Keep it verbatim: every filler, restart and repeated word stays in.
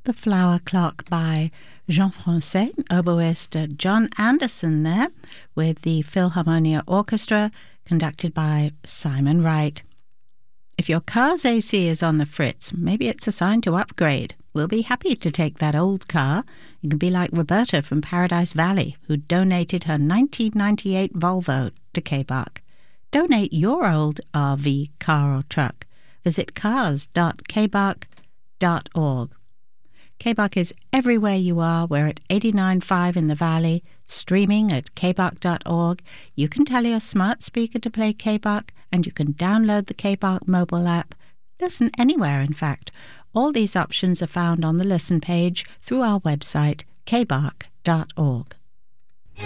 The Flower Clock by Jean-François, oboist John Anderson there, with the Philharmonia Orchestra, conducted by Simon Wright. If your car's A C is on the fritz, maybe it's a sign to upgrade. We'll be happy to take that old car. You can be like Roberta from Paradise Valley, who donated her nineteen ninety-eight Volvo to K B A C. Donate your old R V, car or truck. Visit cars dot k b a c dot org. K B A C is everywhere you are. We're at eighty-nine point five in the Valley, streaming at k b a c dot org. You can tell your smart speaker to play K B A C, and you can download the K B A C mobile app. Listen anywhere, in fact. All these options are found on the Listen page through our website, k b a c dot org.